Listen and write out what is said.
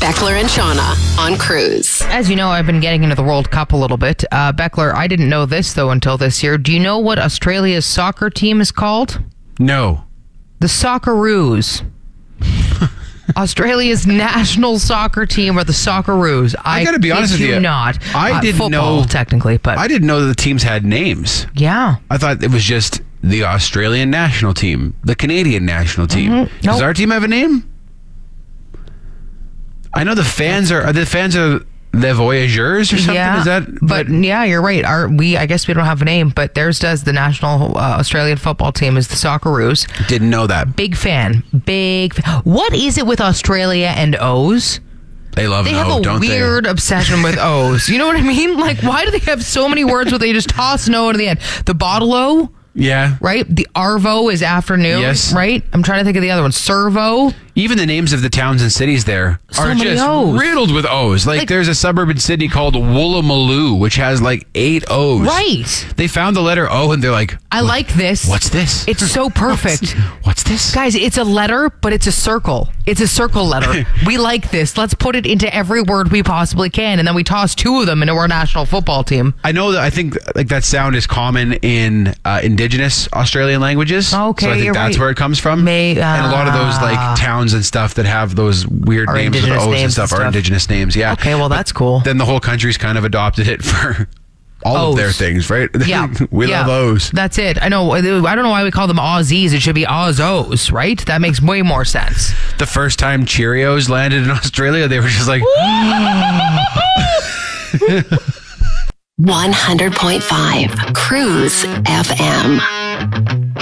Beckler and Shauna on Cruise. As you know, I've been getting into the World Cup a little bit. Beckler, I didn't know this, though, until this year. Do you know what Australia's soccer team is called? No. The Socceroos. Australia's national soccer team are the Socceroos. I gotta be honest with you. Not. I didn't football, know. Technically, but I didn't know that the teams had names. yeah. I thought it was just the Australian national team, the Canadian national team. Mm-hmm. Does our team have a name? I know the fans are Les Voyageurs or something. Yeah, Is that? but yeah, you're right. I guess we don't have a name, but theirs does. The national Australian football team is the Socceroos. Didn't know that. Big fan. What is it with Australia and O's? They love They an have O, a don't weird obsession with O's. You know what I mean? Like, why do they have so many words where they just toss an O to the end? The bottle O, Yeah. right? The Arvo is afternoon, Yes. right? I'm trying to think of the other one. Servo. Even the names of the towns and cities there are many just O's. riddled with O's. Like there's a suburban city called Woolloomooloo, which has like 8 O's. Right. They found the letter O and they're like, I like this. what's this? It's so perfect. What's this? Guys, it's a letter, but it's a circle. It's a circle letter. We like this. Let's put it into every word we possibly can, and then we toss 2 of them into our national football team. I know that I think like that sound is common in indigenous Australian languages. Okay, so I think you're that's right. where it comes from. And a lot of those like towns and stuff that have those weird Are names with indigenous O's and names stuff and are stuff. indigenous names. Yeah. Okay, well, that's cool. Then the whole country's kind of adopted it for all of their O's. things, right? Yeah. we Yeah. love O's. That's it. I know. I don't know why we call them Aussies. It should be Auzzos, right? That makes way more sense. The first time Cheerios landed in Australia, they were just like, 100.5 Cruise FM.